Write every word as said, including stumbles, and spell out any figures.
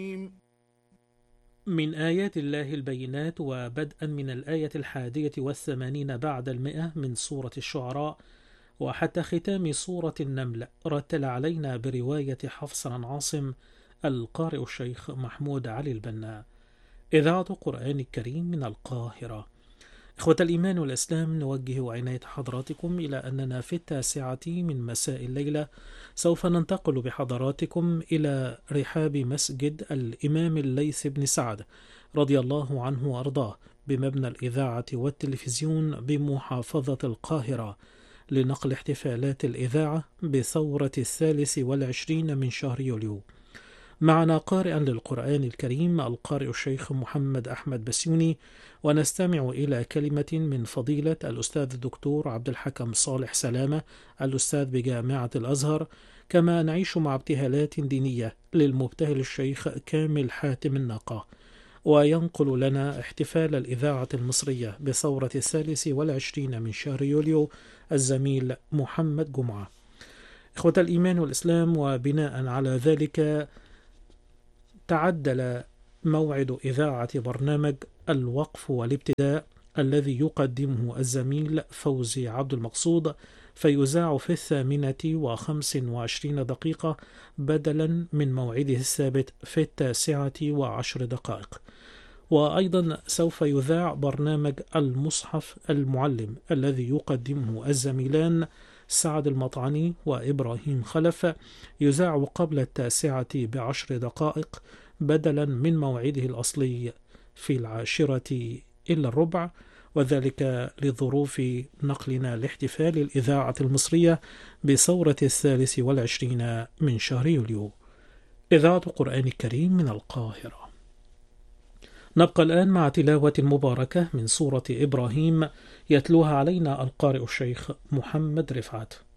من آيات الله البينات، وبدءا من الآية الحادية والثمانين بعد المئة من سورة الشعراء وحتى ختام سورة النمل، رتل علينا برواية حفص عن عاصم القارئ الشيخ محمود علي البنا. إذاعة قرآن الكريم من القاهرة. إخوة الإيمان والإسلام، نوجه عناية حضراتكم إلى أننا في التاسعة من مساء الليلة سوف ننتقل بحضراتكم إلى رحاب مسجد الإمام الليث بن سعد رضي الله عنه وأرضاه بمبنى الإذاعة والتلفزيون بمحافظة القاهرة لنقل احتفالات الإذاعة بثورة الثالث والعشرين من شهر يوليو. معنا قارئا للقرآن الكريم القارئ الشيخ محمد أحمد بسيوني، ونستمع إلى كلمة من فضيلة الأستاذ الدكتور عبد الحكم صالح سلامة الأستاذ بجامعة الأزهر، كما نعيش مع ابتهالات دينية للمبتهل الشيخ كامل حاتم الناقة، وينقل لنا احتفال الإذاعة المصرية بثورة الثالث والعشرين من شهر يوليو الزميل محمد جمعة. إخوة الإيمان والإسلام، وبناء على ذلك تعدل موعد إذاعة برنامج الوقف والابتداء الذي يقدمه الزميل فوزي عبد المقصود، فيذاع في الثامنة وخمس وعشرين دقيقة بدلا من موعده الثابت في التاسعة وعشر دقائق. وأيضا سوف يذاع برنامج المصحف المعلم الذي يقدمه الزميلان سعد المطعني وإبراهيم خلف، يذاع قبل التاسعة بعشر دقائق بدلا من موعده الأصلي في العاشرة إلا الربع، وذلك لظروف نقلنا لاحتفال الإذاعة المصرية بثورة الثالث والعشرين من شهر يوليو. إذاعة قرآن الكريم من القاهرة. نبقى الآن مع تلاوة مباركة من سورة إبراهيم يتلوها علينا القارئ الشيخ محمد رفعت.